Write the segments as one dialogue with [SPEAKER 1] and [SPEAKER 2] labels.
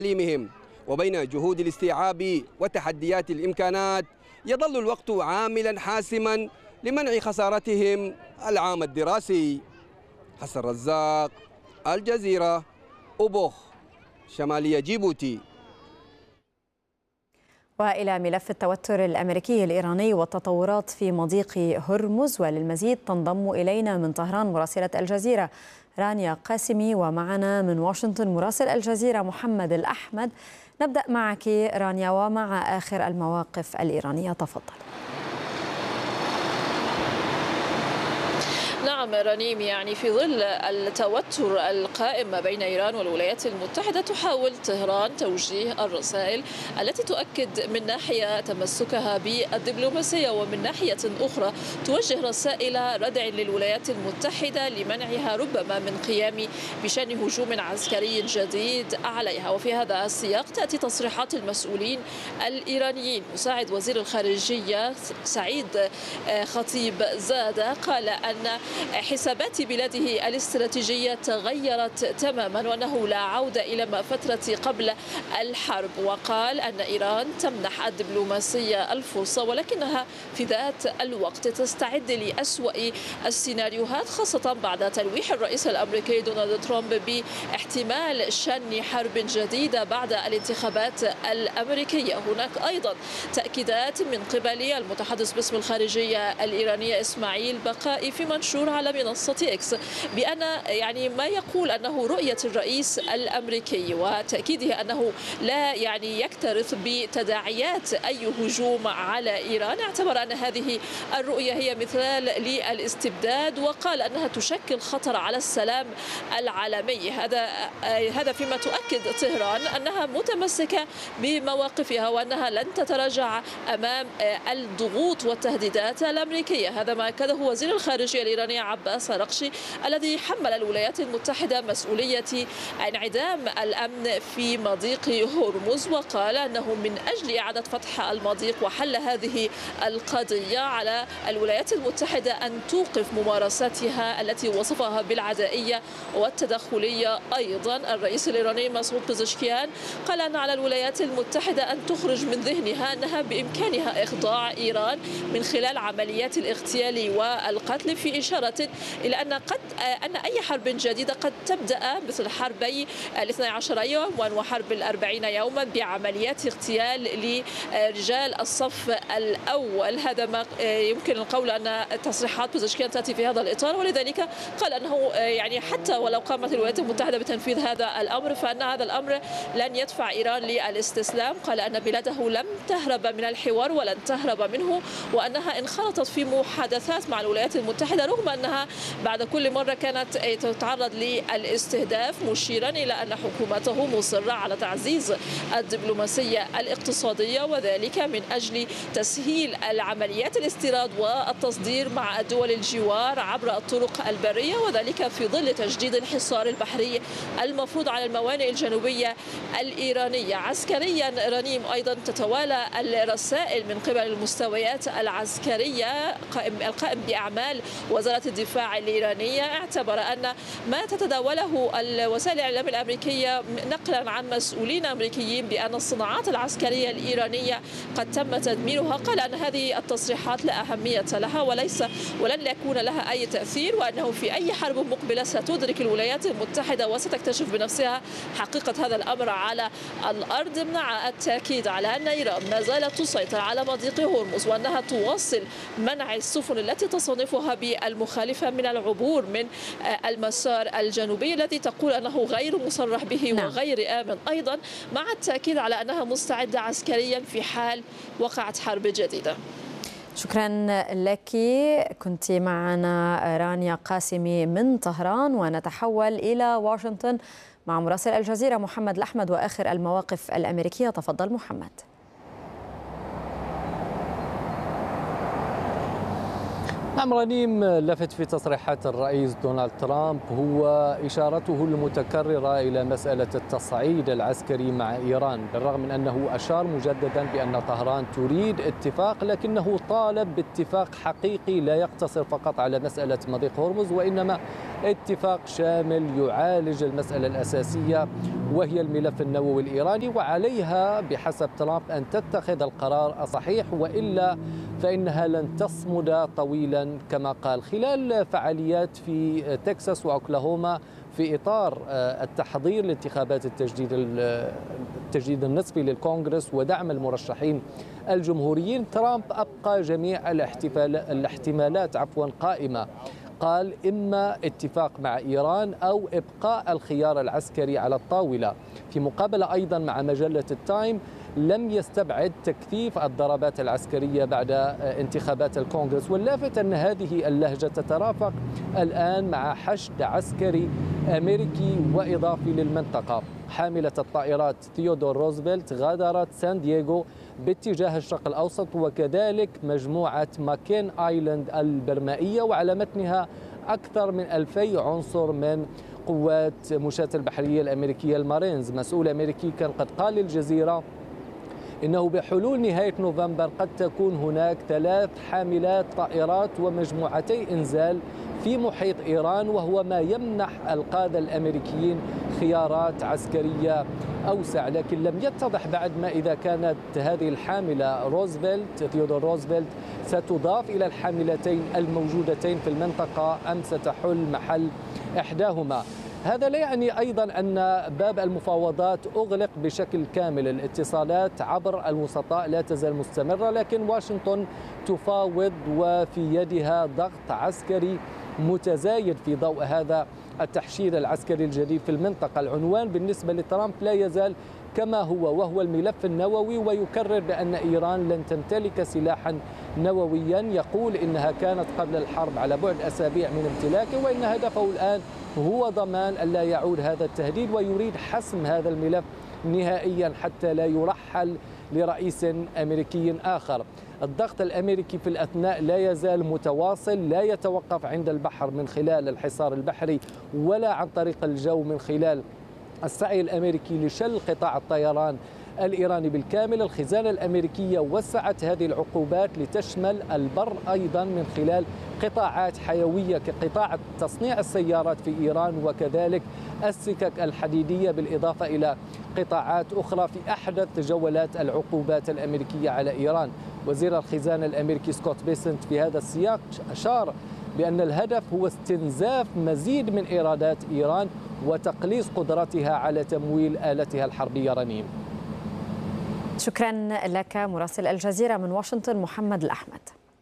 [SPEAKER 1] تعليمهم. وبين جهود الاستيعاب وتحديات الإمكانات يظل الوقت عاملا حاسما لمنع خسارتهم العام الدراسي. حسن رزاق، الجزيرة، أوبوخ، شمالية جيبوتي.
[SPEAKER 2] وإلى ملف التوتر الأمريكي الإيراني والتطورات في مضيق هرمز، وللمزيد تنضم إلينا من طهران مراسلة الجزيرة رانيا قاسمي، ومعنا من واشنطن مراسل الجزيرة محمد الأحمد. نبدأ معك رانيا ومع آخر المواقف الإيرانية، تفضل.
[SPEAKER 3] نعم رنيم، يعني في ظل التوتر القائم بين إيران والولايات المتحدة تحاول طهران توجيه الرسائل التي تؤكد من ناحية تمسكها بالدبلوماسية، ومن ناحية أخرى توجه رسائل ردع للولايات المتحدة لمنعها ربما من قيام بشأن هجوم عسكري جديد عليها. وفي هذا السياق تأتي تصريحات المسؤولين الإيرانيين. مساعد وزير الخارجية سعيد خطيب زادة قال أن حسابات بلاده الاستراتيجية تغيرت تماما، وأنه لا عودة إلى ما فترة قبل الحرب. وقال أن إيران تمنح الدبلوماسية الفرصة، ولكنها في ذات الوقت تستعد لأسوأ السيناريوهات، خاصة بعد تلويح الرئيس الأمريكي دونالد ترامب باحتمال شن حرب جديدة بعد الانتخابات الأمريكية. هناك أيضا تأكيدات من قبل المتحدث باسم الخارجية الإيرانية إسماعيل بقائي في منشور على منصة إكس بأن يعني ما يقول أنه رؤية الرئيس الأمريكي وتأكيده أنه لا يعني يكترث بتداعيات أي هجوم على إيران. اعتبر أن هذه الرؤية هي مثال للاستبداد، وقال أنها تشكل خطر على السلام العالمي. هذا فيما تؤكد طهران أنها متمسكة بمواقفها وأنها لن تتراجع أمام الضغوط والتهديدات الأمريكية. هذا ما أكده وزير الخارجية الإيراني عباس أراغشي الذي حمل الولايات المتحدة مسؤولية انعدام الأمن في مضيق هرمز، وقال أنه من أجل إعادة فتح المضيق وحل هذه القضية على الولايات المتحدة أن توقف ممارساتها التي وصفها بالعدائية والتدخلية. أيضا الرئيس الإيراني مسعود بزشكيان قال أن على الولايات المتحدة أن تخرج من ذهنها أنها بإمكانها إخضاع إيران من خلال عمليات الاغتيال والقتل، في إشارة إلى أن أي حرب جديدة قد تبدأ مثل حربي 12 يوم وحرب 40 يوما بعمليات اغتيال لرجال الصف الأول. هذا ما يمكن القول أن تصريحات بزشكيان تأتي في هذا الإطار، ولذلك قال أنه يعني حتى ولو قامت الولايات المتحدة بتنفيذ هذا الأمر فإن هذا الأمر لن يدفع إيران للاستسلام. قال أن بلاده لم تهرب من الحوار ولن تهرب منه، وأنها انخرطت في محادثات مع الولايات المتحدة رغم أنها بعد كل مرة كانت تتعرض للاستهداف، مشيرا إلى أن حكومته مصرة على تعزيز الدبلوماسية الاقتصادية، وذلك من أجل تسهيل العمليات الاستيراد والتصدير مع دول الجوار عبر الطرق البرية، وذلك في ظل تجديد الحصار البحري المفروض على الموانئ الجنوبية الإيرانية. عسكريا رنيم أيضا تتوالى الرسائل من قبل المستويات العسكرية. القائم بأعمال وزارة الدفاع الإيرانية اعتبر أن ما تتداوله وسائل الإعلام الأمريكية نقلا عن مسؤولين أمريكيين بأن الصناعات العسكرية الإيرانية قد تم تدميرها، قال أن هذه التصريحات لا أهمية لها ولن يكون لها أي تأثير، وأنه في أي حرب مقبلة ستدرك الولايات المتحدة وستكتشف بنفسها حقيقة هذا الأمر على الأرض، مع التأكيد على أن إيران ما زالت تسيطر على مضيق هرمز وأنها تواصل منع السفن التي تصنفها بالمخالفة من العبور من المسار الجنوبي الذي تقول أنه غير مصرح به وغير آمن، أيضا مع التأكيد على أنها مستعدة عسكريا في حال وقعت حرب جديدة.
[SPEAKER 2] شكرا لك، كنت معنا رانيا قاسمي من طهران. ونتحول إلى واشنطن مع مراسل الجزيرة محمد الأحمد وآخر المواقف الأمريكية. تفضل محمد.
[SPEAKER 4] نعم رنيم، لفت في تصريحات الرئيس دونالد ترامب هو إشارته المتكررة إلى مسألة التصعيد العسكري مع إيران، بالرغم من أنه أشار مجددا بأن طهران تريد اتفاق، لكنه طالب باتفاق حقيقي لا يقتصر فقط على مسألة مضيق هرمز، وإنما اتفاق شامل يعالج المسألة الأساسية وهي الملف النووي الإيراني، وعليها بحسب ترامب أن تتخذ القرار الصحيح، وإلا فإنها لن تصمد طويلا كما قال. خلال فعاليات في تكساس وأوكلاهوما في إطار التحضير لانتخابات التجديد النصفي للكونغرس ودعم المرشحين الجمهوريين، ترامب أبقى جميع الاحتمالات قائمة. قال إما اتفاق مع إيران أو إبقاء الخيار العسكري على الطاولة. في مقابلة أيضا مع مجلة التايم لم يستبعد تكثيف الضربات العسكرية بعد انتخابات الكونغرس، واللافت أن هذه اللهجة تترافق الآن مع حشد عسكري أمريكي وإضافي للمنطقة. حاملة الطائرات ثيودور روزفلت غادرت سان دييغو باتجاه الشرق الأوسط، وكذلك مجموعة ماكين آيلاند البرمائية، وعلى متنها أكثر من 2000 عنصر من قوات مشاة البحرية الأمريكية المارينز. مسؤول أمريكي كان قد قال للجزيرة إنه بحلول نهاية نوفمبر قد تكون هناك 3 حاملات طائرات ومجموعتي إنزال في محيط إيران، وهو ما يمنح القادة الأمريكيين خيارات عسكرية أوسع. لكن لم يتضح بعد ما إذا كانت هذه الحاملة ثيودور روزفلت ستضاف إلى الحاملتين الموجودتين في المنطقة أم ستحل محل إحداهما. هذا لا يعني أيضا أن باب المفاوضات أغلق بشكل كامل. الاتصالات عبر الوسطاء لا تزال مستمرة، لكن واشنطن تفاوض وفي يدها ضغط عسكري متزايد في ضوء هذا التحشيد العسكري الجديد في المنطقة. العنوان بالنسبة لترامب لا يزال كما هو، وهو الملف النووي، ويكرر بأن إيران لن تمتلك سلاحا نوويا. يقول إنها كانت قبل الحرب على بعد أسابيع من امتلاكه، وإن هدفه الآن هو ضمان ألا يعود هذا التهديد، ويريد حسم هذا الملف نهائيا حتى لا يرحل لرئيس أمريكي آخر. الضغط الأمريكي في الأثناء لا يزال متواصل، لا يتوقف عند البحر من خلال الحصار البحري ولا عن طريق الجو من خلال السعي الأمريكي لشل قطاع الطيران الإيراني بالكامل. الخزانة الأمريكية وسعت هذه العقوبات لتشمل البر أيضا من خلال قطاعات حيوية كقطاع تصنيع السيارات في إيران، وكذلك السكك الحديدية، بالإضافة إلى قطاعات أخرى في أحدث جولات العقوبات الأمريكية على إيران. وزير الخزانة الأمريكي سكوت بيسنت في هذا السياق أشار بأن الهدف هو استنزاف مزيد من إيرادات إيران وتقليص قدرتها على تمويل آلتها الحربية. رنيم،
[SPEAKER 2] شكرا لك مراسل الجزيرة من واشنطن محمد الأحمد.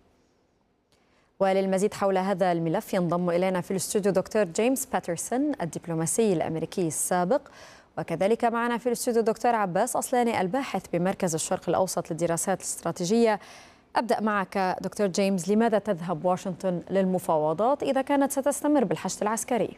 [SPEAKER 2] وللمزيد حول هذا الملف ينضم إلينا في الاستوديو دكتور جيمس باترسون الدبلوماسي الأمريكي السابق، وكذلك معنا في الاستوديو دكتور عباس أصلاني الباحث بمركز الشرق الأوسط للدراسات الاستراتيجية. أبدأ معك دكتور جيمس، لماذا تذهب واشنطن للمفاوضات إذا كانت ستستمر بالحشد العسكري؟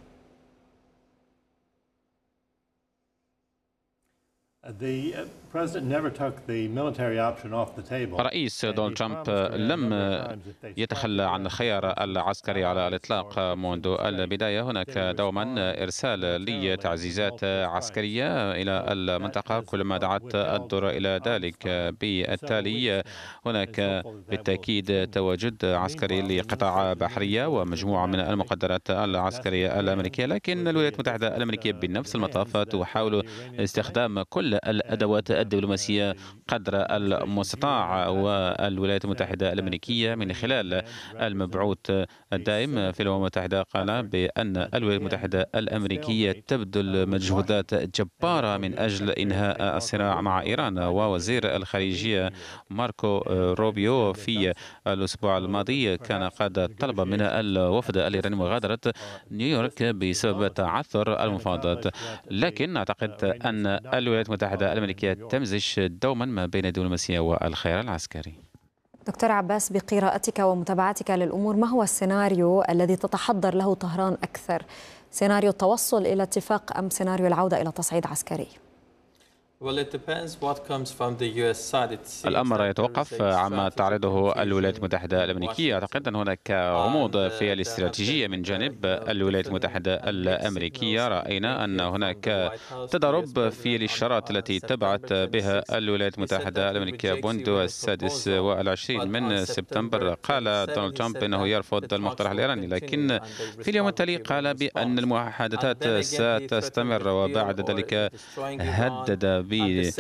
[SPEAKER 5] الرئيس دونالد ترامب لم يتخلى عن الخيار العسكري على الإطلاق منذ البداية. هناك دوما إرسال لتعزيزات عسكرية إلى المنطقة كلما دعت الدور إلى ذلك. بالتالي هناك بالتأكيد تواجد عسكري لقطاع بحرية ومجموعة من المقدرات العسكرية الأمريكية، لكن الولايات المتحدة الأمريكية بنفس المطاف تحاول استخدام كل الأدوات الدبلوماسية قدر المستطاع. والولايات المتحدة الأمريكية من خلال المبعوث الدائم في الأمم المتحدة قال بأن الولايات المتحدة الأمريكية تبذل مجهودات جبارة من أجل إنهاء الصراع مع إيران. ووزير الخارجية ماركو روبيو في الأسبوع الماضي كان قد طلب من الوفد الإيراني مغادرة نيويورك بسبب تعثر المفاوضات، لكن أعتقد أن الولايات المتحدة الأمريكية تمزج دوما ما بين الدبلوماسية والخيار العسكري.
[SPEAKER 2] دكتور عباس، بقراءتك ومتابعتك للأمور، ما هو السيناريو الذي تتحضر له طهران أكثر؟ سيناريو التوصل إلى اتفاق أم سيناريو العودة إلى تصعيد عسكري؟
[SPEAKER 5] الأمر يتوقف عما تعرضه الولايات المتحدة الأمريكية. أعتقد أن هناك غموض في الاستراتيجية من جانب الولايات المتحدة الأمريكية. رأينا أن هناك تضارب في الإشارات التي تبعث بها الولايات المتحدة الأمريكية. منذ 26 من سبتمبر قال دونالد ترامب أنه يرفض المقترح الإيراني، لكن في اليوم التالي قال بأن المحادثات ستستمر، وبعد ذلك هدد